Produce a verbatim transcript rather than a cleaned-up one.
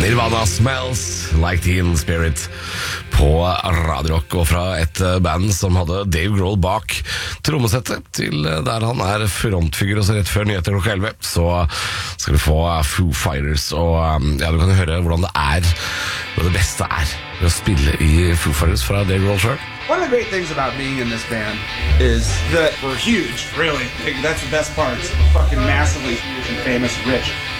Nirvana Smells Like Teen Spirit på Radio Rock, og fra et band som hadde Dave Grohl bak trommesettet, til der han er frontfigur. Og så rett før nyheter klokka elleve så skal vi få Foo Fighters. Og ja, du kan jo høre hvordan det er, hva det beste er ved å spille i Foo Fighters fra Dave Grohl selv. One of the great things about being in this band is that we're huge, really. Like, that's the best part. It's fucking massively huge and famous, rich.